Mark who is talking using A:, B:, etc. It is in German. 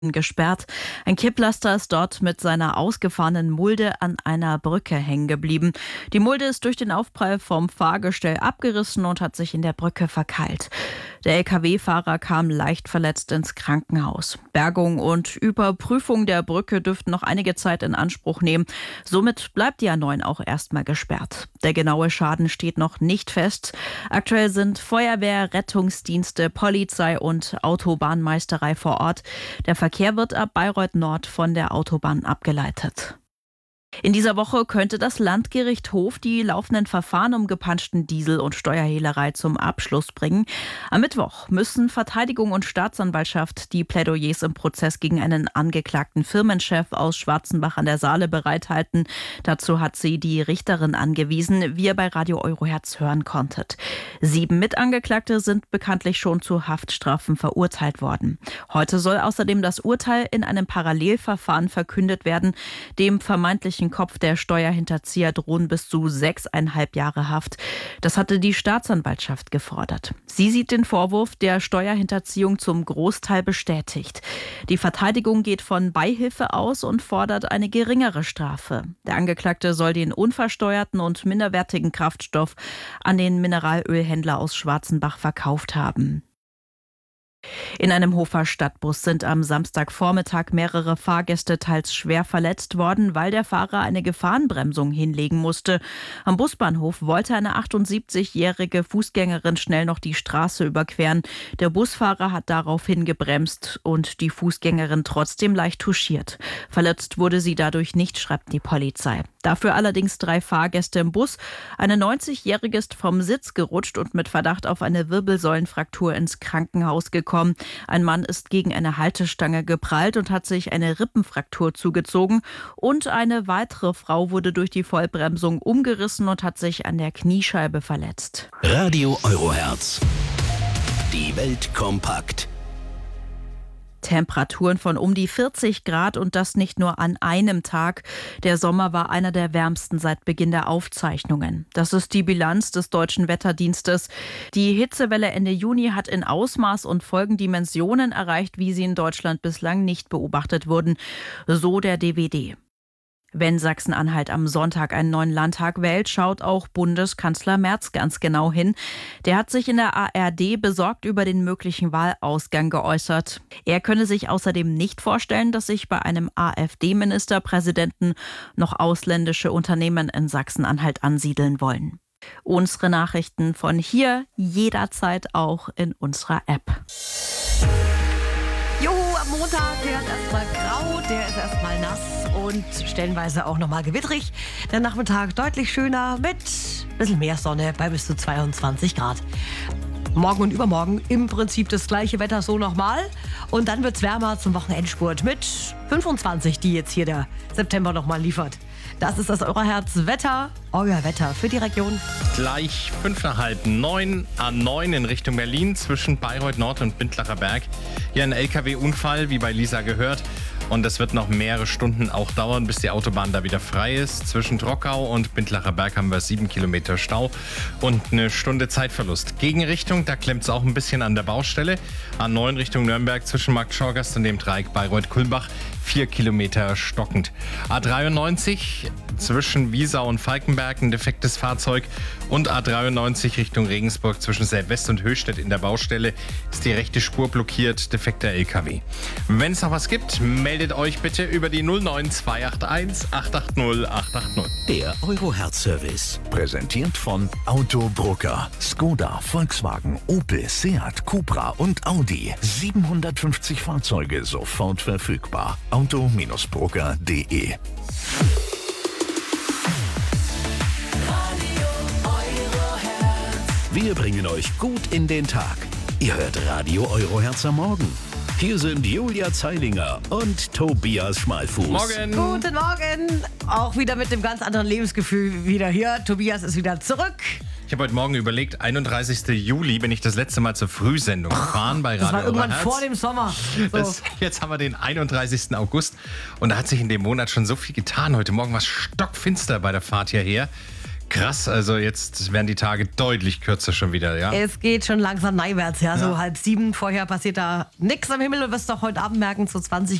A: gesperrt. Ein Kipplaster ist dort mit seiner ausgefahrenen Mulde an einer Brücke hängen geblieben. Die Mulde ist durch den Aufprall vom Fahrgestell abgerissen und hat sich in der Brücke verkeilt. Der Lkw-Fahrer kam leicht verletzt ins Krankenhaus. Bergung und Überprüfung der Brücke dürften noch einige Zeit in Anspruch nehmen. Somit bleibt die A9 auch erstmal gesperrt. Der genaue Schaden steht noch nicht fest. Aktuell sind Feuerwehr, Rettungsdienste, Polizei und Autobahnmeisterei vor Ort. Der Verkehr wird ab Bayreuth Nord von der Autobahn abgeleitet. In dieser Woche könnte das Landgericht Hof die laufenden Verfahren um gepanschten Diesel und Steuerhehlerei zum Abschluss bringen. Am Mittwoch müssen Verteidigung und Staatsanwaltschaft die Plädoyers im Prozess gegen einen angeklagten Firmenchef aus Schwarzenbach an der Saale bereithalten. Dazu hat sie die Richterin angewiesen, wie ihr bei Radio Eurohertz hören konntet. 7 Mitangeklagte sind bekanntlich schon zu Haftstrafen verurteilt worden. Heute soll außerdem das Urteil in einem Parallelverfahren verkündet werden. Dem vermeintlichen Kopf der Steuerhinterzieher drohen bis zu 6,5 Jahre Haft. Das hatte die Staatsanwaltschaft gefordert. Sie sieht den Vorwurf der Steuerhinterziehung zum Großteil bestätigt. Die Verteidigung geht von Beihilfe aus und fordert eine geringere Strafe. Der Angeklagte soll den unversteuerten und minderwertigen Kraftstoff an den Mineralölhändler aus Schwarzenbach verkauft haben. In einem Hofer Stadtbus sind am Samstagvormittag mehrere Fahrgäste teils schwer verletzt worden, weil der Fahrer eine Gefahrenbremsung hinlegen musste. Am Busbahnhof wollte eine 78-jährige Fußgängerin schnell noch die Straße überqueren. Der Busfahrer hat daraufhin gebremst und die Fußgängerin trotzdem leicht touchiert. Verletzt wurde sie dadurch nicht, schreibt die Polizei. Dafür allerdings 3 Fahrgäste im Bus. Eine 90-jährige ist vom Sitz gerutscht und mit Verdacht auf eine Wirbelsäulenfraktur ins Krankenhaus gekommen. Ein Mann ist gegen eine Haltestange geprallt und hat sich eine Rippenfraktur zugezogen. Und eine weitere Frau wurde durch die Vollbremsung umgerissen und hat sich an der Kniescheibe verletzt.
B: Radio Eurohertz. Die Welt kompakt.
A: Temperaturen von um die 40 Grad und das nicht nur an einem Tag. Der Sommer war einer der wärmsten seit Beginn der Aufzeichnungen. Das ist die Bilanz des Deutschen Wetterdienstes. Die Hitzewelle Ende Juni hat in Ausmaß und Folgendimensionen erreicht, wie sie in Deutschland bislang nicht beobachtet wurden. So der DWD. Wenn Sachsen-Anhalt am Sonntag einen neuen Landtag wählt, schaut auch Bundeskanzler Merz ganz genau hin. Der hat sich in der ARD besorgt über den möglichen Wahlausgang geäußert. Er könne sich außerdem nicht vorstellen, dass sich bei einem AfD-Ministerpräsidenten noch ausländische Unternehmen in Sachsen-Anhalt ansiedeln wollen. Unsere Nachrichten von hier jederzeit auch in unserer App.
C: Juhu, am Montag wird erstmal grau, der ist erstmal nass und stellenweise auch nochmal gewittrig. Der Nachmittag deutlich schöner mit ein bisschen mehr Sonne bei bis zu 22 Grad. Morgen und übermorgen im Prinzip das gleiche Wetter so nochmal. Und dann wird es wärmer zum Wochenendspurt mit 25, die jetzt hier der September nochmal liefert. Das ist das Eurohertz-Wetter, euer Wetter für die Region.
D: Gleich 5 nach halb 9, A9 in Richtung Berlin zwischen Bayreuth Nord und Bindlacher Berg. Hier ein LKW-Unfall, wie bei Lisa gehört. Und das wird noch mehrere Stunden auch dauern, bis die Autobahn da wieder frei ist. Zwischen Trockau und Bindlacher Berg haben wir 7 Kilometer Stau und eine Stunde Zeitverlust. Gegenrichtung, da klemmt es auch ein bisschen an der Baustelle. A9 Richtung Nürnberg zwischen Markt Schorgast und dem Dreieck Bayreuth-Kulmbach. 4 Kilometer stockend. A93 zwischen Wiesau und Falkenberg ein defektes Fahrzeug und A93 Richtung Regensburg zwischen Selbwest und Höchstädt in der Baustelle ist die rechte Spur blockiert, defekter LKW. Wenn es noch was gibt, meldet euch bitte über die 09281 880 880.
B: Der Eurohertz-Service. Präsentiert von Autobrucker. Skoda, Volkswagen, Opel, Seat, Cupra und Audi. 750 Fahrzeuge sofort verfügbar. Auto-Brucker.de. Wir bringen euch gut in den Tag. Ihr hört Radio Eurohertz am Morgen. Hier sind Julia Zeilinger und Tobias Schmalfuß.
D: Morgen!
C: Guten Morgen! Auch wieder mit dem ganz anderen Lebensgefühl wieder hier. Tobias ist wieder zurück.
D: Ich habe heute Morgen überlegt, 31. Juli bin ich das letzte Mal zur Frühsendung gefahren bei Radio
C: Das war irgendwann
D: Eurohertz.
C: vor dem Sommer. So.
D: Jetzt haben wir den 31. August und da hat sich in dem Monat schon so viel getan. Heute Morgen war es stockfinster bei der Fahrt hierher. Krass, also jetzt werden die Tage deutlich kürzer schon wieder, ja?
C: Es geht schon langsam neiwärts, ja, so 6:30. Vorher passiert da nichts am Himmel. Du wirst doch heute Abend merken, so 20